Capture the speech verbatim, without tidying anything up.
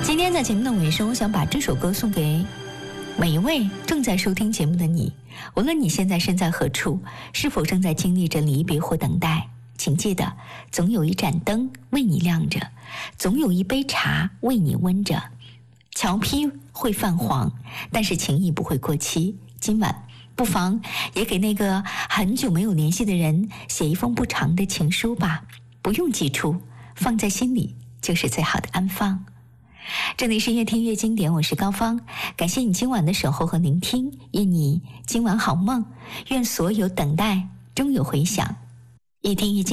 今天在节目的尾声，我想把这首歌送给每一位正在收听节目的你，无论你现在身在何处，是否正在经历着离别或等待，请记得，总有一盏灯为你亮着，总有一杯茶为你温着。桥坯会泛黄，但是情谊不会过期。今晚不妨也给那个很久没有联系的人写一封不长的情书吧，不用寄出，放在心里就是最好的安放。这里是越听越经典，我是高芳，感谢你今晚的守候和聆听，愿你今晚好梦，愿所有等待终有回响。越听越经典。